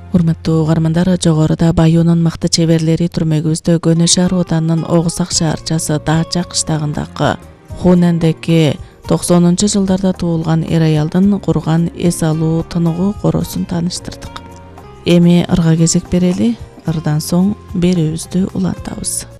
Урматтуу угармандар, жогоруда Байонун мыкты чеберлери түрмөгүбүздө Көнө шаар оданынын Огусак шаарчасы Даача кыштагындагы Хунандеки 90-жылдарда туулган эр аялдын курган эс алуу тыныгуу коросун тааныштырдык. Эми ырга кезек берели, ырдан соң берүүбүздү улантабыз.